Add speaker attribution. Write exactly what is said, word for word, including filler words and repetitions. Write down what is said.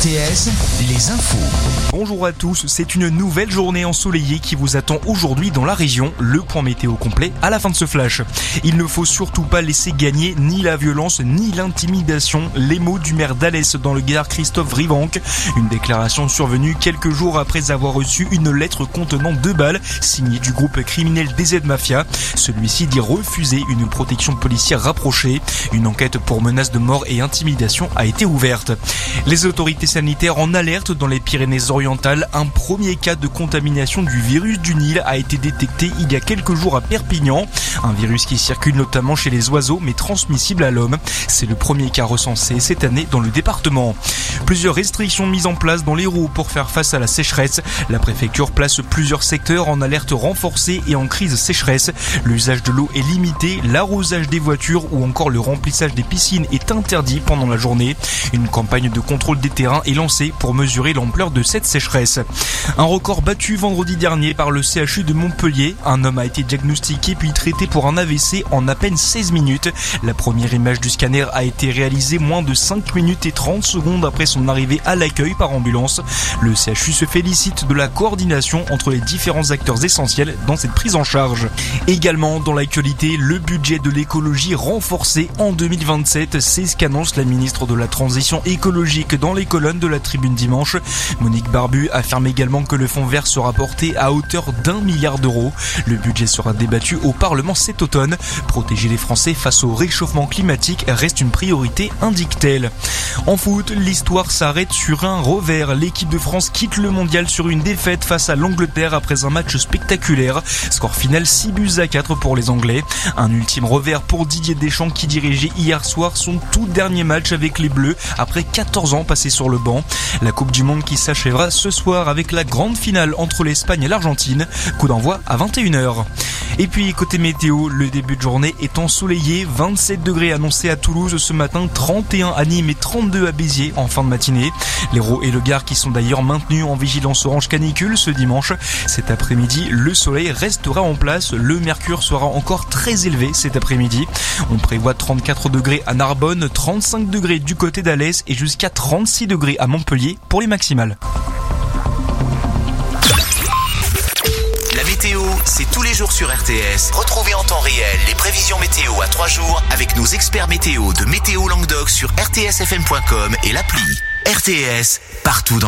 Speaker 1: T S, les infos.
Speaker 2: Bonjour à tous, c'est une nouvelle journée ensoleillée qui vous attend aujourd'hui dans la région. Le point météo complet à la fin de ce flash. Il ne faut surtout pas laisser gagner ni la violence ni l'intimidation. Les mots du maire d'Alès dans le Gard, Christophe Vrivanque. Une déclaration survenue quelques jours après avoir reçu une lettre contenant deux balles signée du groupe criminel D Z Mafia. Celui-ci dit refuser une protection policière rapprochée. Une enquête pour menaces de mort et intimidation a été ouverte. Les autorités sanitaires en alerte dans les Pyrénées-Orientales. Un premier cas de contamination du virus du Nil a été détecté il y a quelques jours à Perpignan. Un virus qui circule notamment chez les oiseaux mais transmissible à l'homme. C'est le premier cas recensé cette année dans le département. Plusieurs restrictions mises en place dans l'Hérault pour faire face à la sécheresse. La préfecture place plusieurs secteurs en alerte renforcée et en crise sécheresse. L'usage de l'eau est limité, l'arrosage des voitures ou encore le remplissage des piscines est interdit pendant la journée. Une campagne de contrôle des terrains est lancée pour mesurer l'ampleur de cette sécheresse. Un record battu vendredi dernier par le C H U de Montpellier. Un homme a été diagnostiqué puis traité pour un A V C en à peine seize minutes. La première image du scanner a été réalisée moins de cinq minutes et trente secondes après son arrivée à l'accueil par ambulance. Le C H U se félicite de la coordination entre les différents acteurs essentiels dans cette prise en charge. Également dans l'actualité, le budget de l'écologie renforcé en deux mille vingt-sept. C'est ce qu'annonce la ministre de la Transition écologique dans les colonnes de la Tribune dimanche. Monique Barbu affirme également que le fonds vert sera porté à hauteur d'un milliard d'euros. Le budget sera débattu au Parlement cet automne. Protéger les Français face au réchauffement climatique reste une priorité, indique-t-elle. En foot, l'histoire s'arrête sur un revers. L'équipe de France quitte le mondial sur une défaite face à l'Angleterre après un match spectaculaire. Score final six buts à quatre pour les Anglais. Un ultime revers pour Didier Deschamps qui dirigeait hier soir son tout dernier match avec les Bleus après quatorze ans passés sur le banc. La Coupe du Monde qui s'achèvera ce soir avec la grande finale entre l'Espagne et l'Argentine. Coup d'envoi à vingt et une heures. Et puis côté météo, le début de journée est ensoleillé. vingt-sept degrés annoncés à Toulouse ce matin, trente et un à Nîmes et trente-deux à Béziers en fin de matinée. L'Hérault et le Gard qui sont d'ailleurs maintenus en vigilance orange canicule ce dimanche. Cet après-midi, le soleil restera en place. Le mercure sera encore très élevé cet après-midi. On prévoit trente-quatre degrés à Narbonne, trente-cinq degrés du côté d'Alès et jusqu'à trente-six degrés à Montpellier pour les maximales.
Speaker 1: La météo, c'est tous les jours sur R T S. Retrouvez en temps réel les prévisions météo à trois jours avec nos experts météo de Météo Languedoc sur r t s f m point com et l'appli. R T S, partout dans